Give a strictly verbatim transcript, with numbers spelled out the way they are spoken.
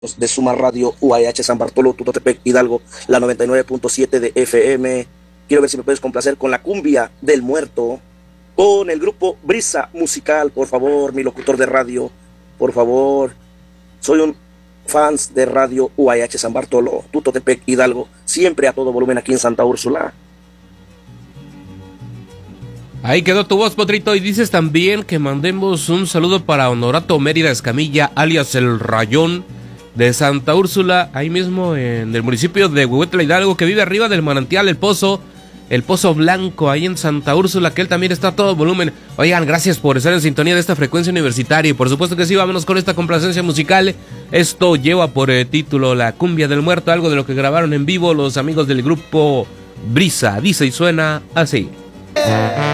de Suma Radio U A H San Bartolo, Tutotepec, Hidalgo, la noventa y nueve punto siete de F M. Quiero ver si me puedes complacer con la cumbia del muerto, con el grupo Brisa Musical, por favor, mi locutor de radio, por favor. Soy un fans de Radio U A H San Bartolo, Tutotepec, Hidalgo, siempre a todo volumen aquí en Santa Úrsula. Ahí quedó tu voz, Potrito, y dices también que mandemos un saludo para Honorato Mérida Escamilla, alias El Rayón, de Santa Úrsula, ahí mismo en el municipio de Huehuetla, Hidalgo, que vive arriba del manantial El Pozo, El Pozo Blanco, ahí en Santa Úrsula, que él también está a todo volumen. Oigan, gracias por estar en sintonía de esta frecuencia universitaria, y por supuesto que sí, vámonos con esta complacencia musical. Esto lleva por eh, título La Cumbia del Muerto, algo de lo que grabaron en vivo los amigos del grupo Brisa, dice y suena así.